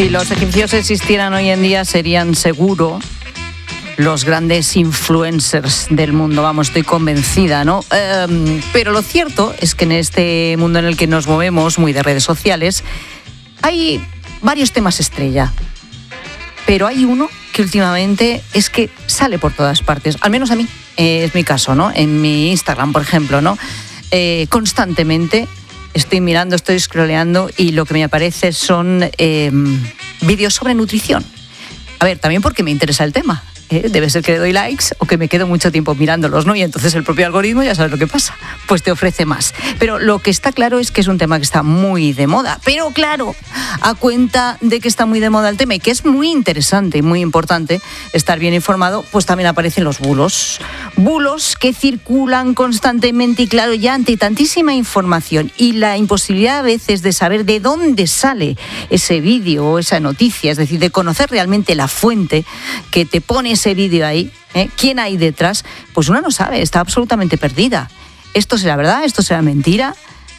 Si los egipcios existieran hoy en día, serían seguro los grandes influencers del mundo. Vamos, estoy convencida, ¿no? Pero lo cierto es que en este mundo en el que nos movemos, muy de redes sociales, hay varios temas estrella. Pero hay uno que últimamente es que sale por todas partes. Al menos a mí, es mi caso, ¿no? En mi Instagram, por ejemplo, ¿no? Constantemente estoy mirando, estoy scrolleando y lo que me aparece son vídeos sobre nutrición. A ver, también porque me interesa el tema. Debe ser que le doy likes o que me quedo mucho tiempo mirándolos, ¿no? Y entonces el propio algoritmo, ya sabes lo que pasa, pues te ofrece más. Pero lo que está claro es que es un tema que está muy de moda. Pero claro, a cuenta de que está muy de moda el tema y que es muy interesante y muy importante estar bien informado, pues también aparecen los bulos. Bulos que circulan constantemente y claro, ya ante tantísima información y la imposibilidad a veces de saber de dónde sale ese vídeo o esa noticia, es decir, de conocer realmente la fuente que te pone ese vídeo ahí, quién hay detrás, pues uno no sabe, está absolutamente perdida. ¿Esto será verdad? ¿Esto será mentira?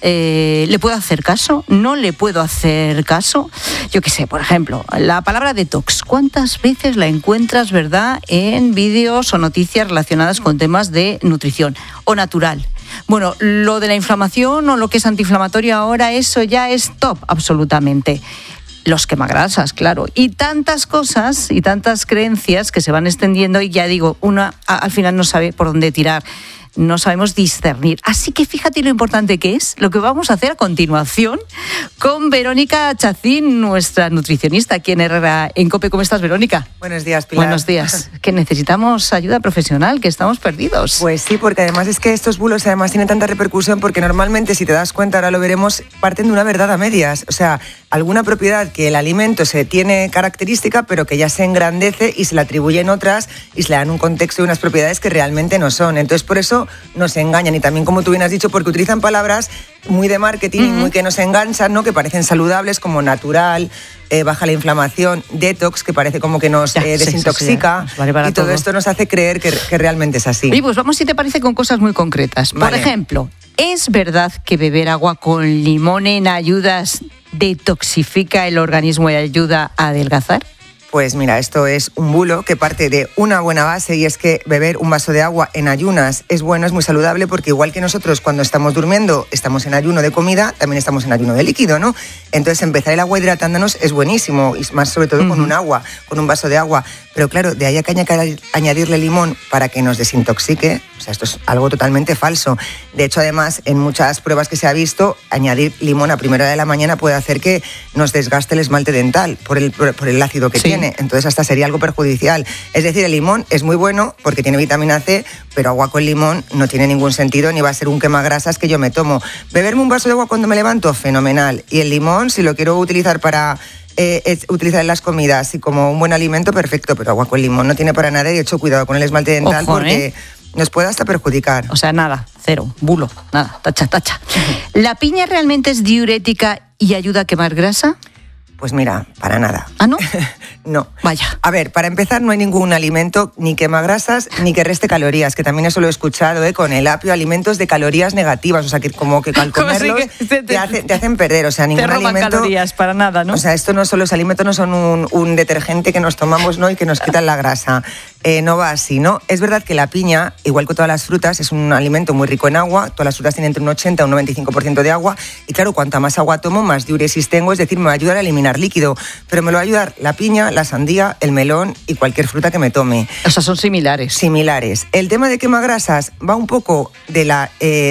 ¿Le puedo hacer caso? ¿No le puedo hacer caso? Yo qué sé, por ejemplo, la palabra detox. ¿Cuántas veces la encuentras, verdad, en vídeos o noticias relacionadas con temas de nutrición o natural? Bueno, lo de la inflamación o lo que es antiinflamatorio ahora, eso ya es top, absolutamente. Los quemagrasas, claro, y tantas cosas y tantas creencias que se van extendiendo y ya digo, una al final no sabe por dónde tirar, no sabemos discernir. Así que fíjate lo importante que es lo que vamos a hacer a continuación con Verónica Chacín, nuestra nutricionista aquí en Herrera en COPE. ¿Cómo estás, Verónica? Buenos días, Pilar. Buenos días. Que necesitamos ayuda profesional, que estamos perdidos. Pues sí, porque además es que estos bulos además tienen tanta repercusión porque normalmente, si te das cuenta, ahora lo veremos, parten de una verdad a medias. O sea, alguna propiedad que el alimento se tiene característica, pero que ya se engrandece y se le atribuyen otras y se le dan un contexto y unas propiedades que realmente no son. Entonces, por eso nos engañan. Y también, como tú bien has dicho, porque utilizan palabras muy de marketing, muy que nos enganchan, ¿no? Que parecen saludables, como natural, baja la inflamación, detox, que parece como que nos desintoxica. Sí, vale y todo esto nos hace creer que realmente es así. Y pues vamos, si te parece, con cosas muy concretas. Por ejemplo, ¿es verdad que beber agua con limón en ayunas detoxifica el organismo y ayuda a adelgazar? Pues mira, esto es un bulo que parte de una buena base y es que beber un vaso de agua en ayunas es bueno, es muy saludable porque igual que nosotros cuando estamos durmiendo estamos en ayuno de comida, también estamos en ayuno de líquido, ¿no? Entonces empezar el agua hidratándonos es buenísimo y más sobre todo con un agua, con un vaso de agua. Pero claro, de ahí a que haya que añadirle limón para que nos desintoxique, o sea, esto es algo totalmente falso. De hecho, además, en muchas pruebas que se ha visto, añadir limón a primera hora de la mañana puede hacer que nos desgaste el esmalte dental por el ácido que tiene. Entonces, hasta sería algo perjudicial. Es decir, el limón es muy bueno porque tiene vitamina C, pero agua con limón no tiene ningún sentido ni va a ser un quemagrasas que yo me tomo. Beberme un vaso de agua cuando me levanto, fenomenal. Y el limón, si lo quiero utilizar para utilizar en las comidas y como un buen alimento, perfecto, pero agua con limón no tiene para nada y de hecho cuidado con el esmalte dental. Ojo, porque nos puede hasta perjudicar. O sea, nada, cero, bulo, nada, tacha. ¿La piña realmente es diurética y ayuda a quemar grasa? Pues mira, para nada. ¿Ah, no? No. Vaya. A ver, para empezar, no hay ningún alimento ni quema grasas ni que reste calorías, que también eso lo he escuchado, con el apio, alimentos de calorías negativas, o sea, que como que al comerlos te hacen perder, o sea, ningún alimento... Te roban calorías, para nada, ¿no? O sea, esto no son los alimentos, no son un detergente que nos tomamos, ¿no? Y que nos quitan la grasa. No va así, ¿no? Es verdad que la piña, igual que todas las frutas, es un alimento muy rico en agua. Todas las frutas tienen entre un 80 y un 95% de agua. Y claro, cuanta más agua tomo, más diuresis tengo. Es decir, me va a ayudar a eliminar líquido. Pero me lo va a ayudar la piña, la sandía, el melón y cualquier fruta que me tome. O sea, son similares. Similares. El tema de quemagrasas va un poco de la